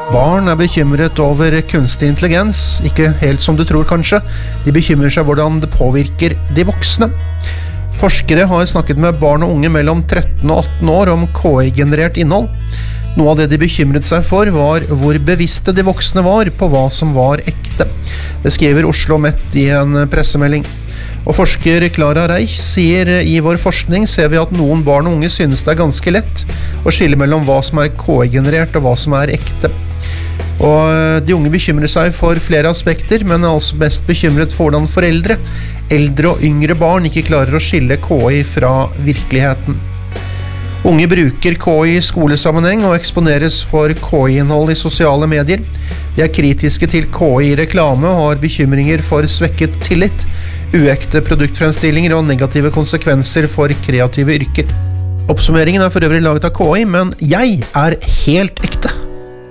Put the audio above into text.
Barn bekymret over kunstig intelligens, ikke helt som du tror kanskje. De bekymrer seg hvordan det påvirker de voksne. Forskere har snakket med barn og unge mellom 13 og 18 år om KI-generert innhold. Noe av det de bekymret seg for var hvor bevisste de voksne var på hva som var ekte. Det skriver Oslo Met i en pressemelding. Og forsker Clara Reich sier i vår forskning ser vi at noen barn og unge synes det ganske lett å skille mellom hva som KI-generert og hva som ekte. Og de unge bekymrer seg for flere aspekter, men altså mest bekymret for hvordan foreldre, eldre og yngre barn ikke klarer å skille KI fra virkeligheten. Unge bruker KI i skolesammenheng og eksponeres for KI-innhold i sosiale medier. De kritiske til KI-reklame og har bekymringer for svekket tillit, uekte produktfremstillinger og negative konsekvenser for kreative yrker. Oppsummeringen for øvrig laget av KI, men jeg helt